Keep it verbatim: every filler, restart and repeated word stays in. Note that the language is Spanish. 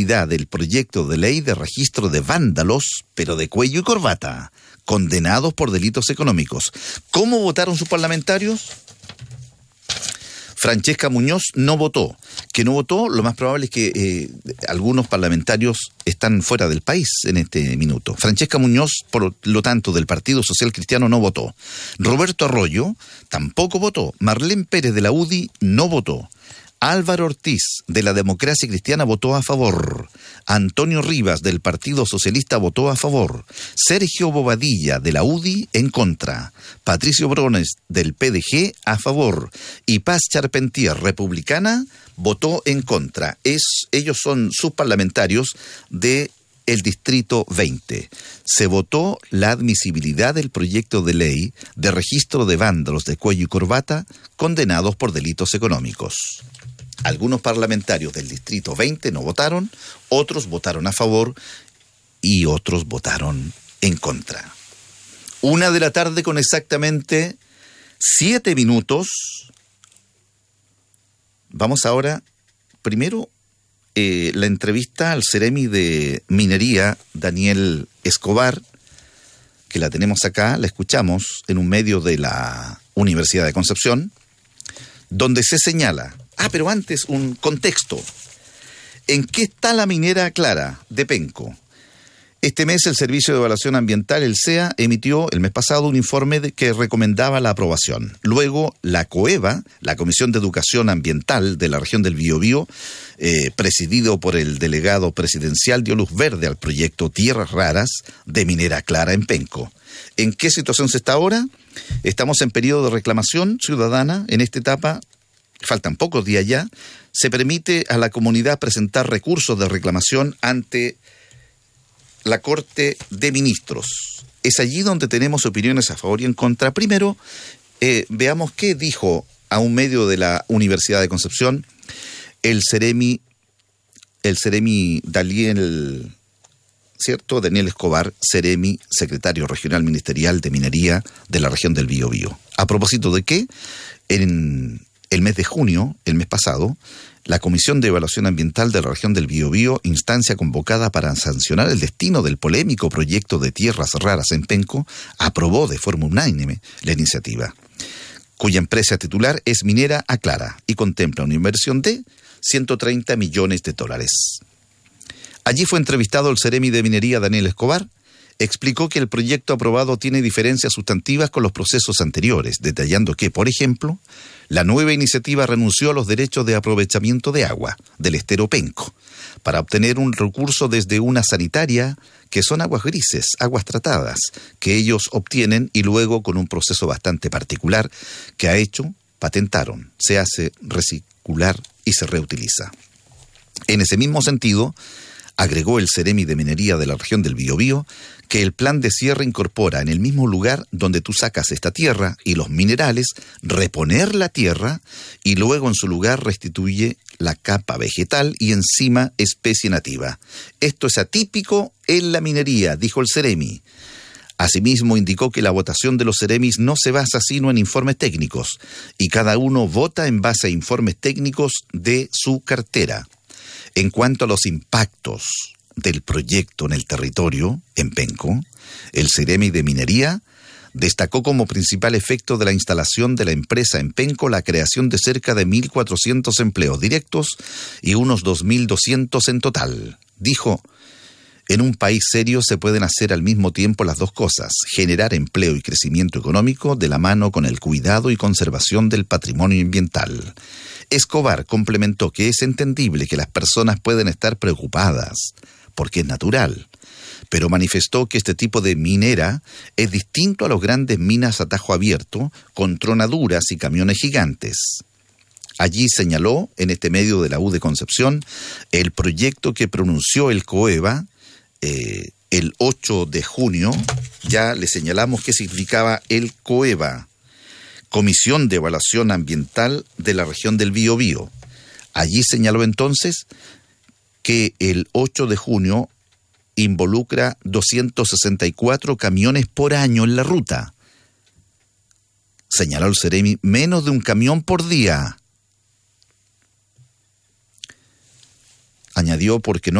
admisibilidad del proyecto de ley de registro de vándalos, pero de cuello y corbata, condenados por delitos económicos. ¿Cómo votaron sus parlamentarios? Francesca Muñoz no votó. Que no votó, lo más probable es que eh, algunos parlamentarios están fuera del país en este minuto. Francesca Muñoz, por lo tanto, del Partido Social Cristiano no votó. Roberto Arroyo tampoco votó. Marlene Pérez de la U D I no votó. Álvaro Ortiz, de la Democracia Cristiana, votó a favor. Antonio Rivas, del Partido Socialista, votó a favor. Sergio Bobadilla, de la U D I, en contra. Patricio Brones, del P D G, a favor. Y Paz Charpentier, republicana, votó en contra. Es, ellos son sus parlamentarios de el Distrito veinte. Se votó la admisibilidad del proyecto de ley de registro de vándalos de cuello y corbata condenados por delitos económicos. Algunos parlamentarios del Distrito veinte no votaron, otros votaron a favor y otros votaron en contra. Una de la tarde con exactamente siete minutos. Vamos ahora, primero, eh, la entrevista al Ceremi de Minería, Daniel Escobar, que la tenemos acá, la escuchamos en un medio de la Universidad de Concepción, donde se señala. Ah, pero antes un contexto. ¿En qué está la minera Clara de Penco? Este mes el Servicio de Evaluación Ambiental, el C E A, emitió el mes pasado un informe de que recomendaba la aprobación. Luego la COEVA, la Comisión de Educación Ambiental de la región del Biobío, eh, presidido por el delegado presidencial, dio luz verde al proyecto Tierras Raras de Minera Clara en Penco. ¿En qué situación se está ahora? Estamos en periodo de reclamación ciudadana. En esta etapa faltan pocos días ya. Se permite a la comunidad presentar recursos de reclamación ante la Corte de Ministros. Es allí donde tenemos opiniones a favor y en contra. Primero, eh, veamos qué dijo a un medio de la Universidad de Concepción el Ceremi, el Ceremi Daniel, ¿cierto? Daniel Escobar, Ceremi, secretario regional ministerial de minería de la región del Biobío. ¿A propósito de qué? En el mes de junio, el mes pasado, la Comisión de Evaluación Ambiental de la región del Biobío, instancia convocada para sancionar el destino del polémico proyecto de Tierras Raras en Penco, aprobó de forma unánime la iniciativa, cuya empresa titular es Minera Aclara y contempla una inversión de ciento treinta millones de dólares. Allí fue entrevistado el Ceremi de Minería Daniel Escobar. Explicó que el proyecto aprobado tiene diferencias sustantivas con los procesos anteriores, detallando que, por ejemplo, la nueva iniciativa renunció a los derechos de aprovechamiento de agua del estero Penco para obtener un recurso desde una sanitaria, que son aguas grises, aguas tratadas, que ellos obtienen y luego con un proceso bastante particular que ha hecho, patentaron, se hace reciclar y se reutiliza. En ese mismo sentido, agregó el Ceremi de Minería de la región del Biobío que el plan de cierre incorpora en el mismo lugar donde tú sacas esta tierra y los minerales, reponer la tierra y luego en su lugar restituye la capa vegetal y encima especie nativa. Esto es atípico en la minería, dijo el Ceremi. Asimismo, indicó que la votación de los Ceremis no se basa sino en informes técnicos y cada uno vota en base a informes técnicos de su cartera. En cuanto a los impactos del proyecto en el territorio, en Penco, el Ceremi de Minería destacó como principal efecto de la instalación de la empresa en Penco la creación de cerca de mil cuatrocientos empleos directos y unos dos mil doscientos en total. Dijo, en un país serio se pueden hacer al mismo tiempo las dos cosas, generar empleo y crecimiento económico de la mano con el cuidado y conservación del patrimonio ambiental. Escobar complementó que es entendible que las personas pueden estar preocupadas, porque es natural, pero manifestó que este tipo de minera es distinto a los grandes minas a tajo abierto, con tronaduras y camiones gigantes. Allí señaló, en este medio de la U de Concepción, el proyecto que pronunció el COEVA eh, el ocho de junio. Ya le señalamos qué significaba el COEVA, Comisión de Evaluación Ambiental de la región del Biobío. Allí señaló entonces que el ocho de junio involucra doscientos sesenta y cuatro camiones por año en la ruta. Señaló el Ceremi, menos de un camión por día. Añadió porque no